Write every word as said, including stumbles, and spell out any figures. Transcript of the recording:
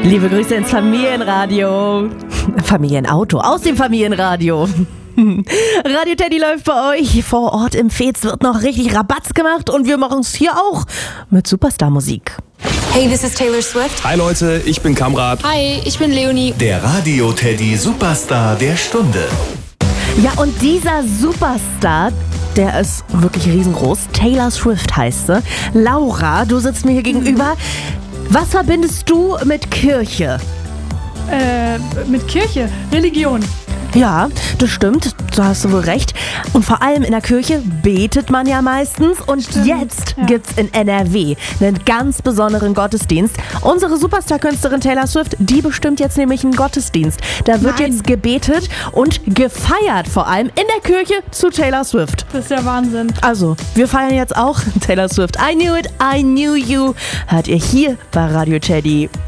Liebe Grüße ins Familienradio. Familienauto aus dem Familienradio. Radio Teddy läuft bei euch. Vor Ort im Fez wird noch richtig Rabatz gemacht und wir machen es hier auch mit Superstar-Musik. Hey, this is Taylor Swift. Hi Leute, ich bin Kamrat. Hi, ich bin Leonie. Der Radio Teddy Superstar der Stunde. Ja, und dieser Superstar, der ist wirklich riesengroß. Taylor Swift heißt sie. Laura, du sitzt mir hier gegenüber. Was verbindest du mit Kirche? Äh, mit Kirche, Religion. Ja, das stimmt, da hast du wohl recht. Und vor allem in der Kirche betet man ja meistens. Und Stimmt, jetzt ja. gibt's in N R W einen ganz besonderen Gottesdienst. Unsere Superstar-Künstlerin Taylor Swift, die bestimmt jetzt nämlich einen Gottesdienst. Da wird Nein. jetzt gebetet und gefeiert, vor allem in der Kirche zu Taylor Swift. Das ist ja Wahnsinn. Also, wir feiern jetzt auch Taylor Swift. I knew it, I knew you. Hört ihr hier bei Radio Teddy.